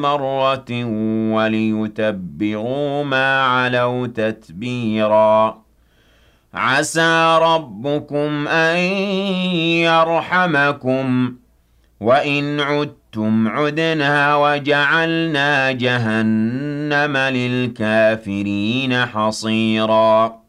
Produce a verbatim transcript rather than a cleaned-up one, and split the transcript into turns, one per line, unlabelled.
مرة وليتبروا ما علوا تتبيرا عسى ربكم أن يرحمكم وإن عدتم عدنا وجعلنا جهنم للكافرين حصيرا